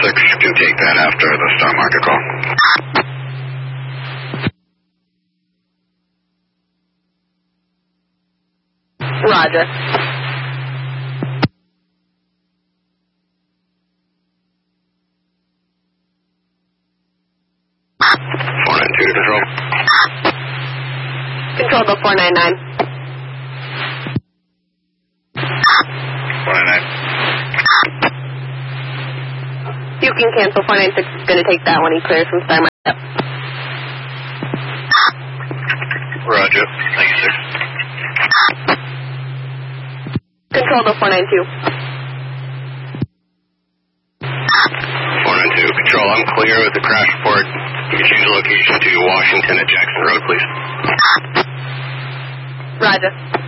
6 can take that after the Star Market call. Roger. Control the 499. 499. You can cancel 496. It's going to take that when he clears from Star Market. Roger. Thank you, sir. Control the 492. 492. Control, I'm clear with the crash report. You can change the location to Washington at Jackson Road, please. Roger.